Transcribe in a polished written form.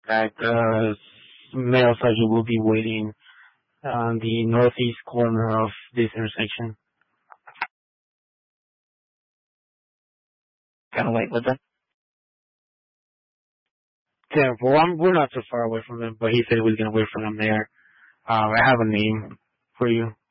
that male sergeant will be waiting on the northeast corner of this intersection. Kind of wait with them. Yeah, well, we're not so far away from them, but he said he was going to wait for them there. I have a name for you.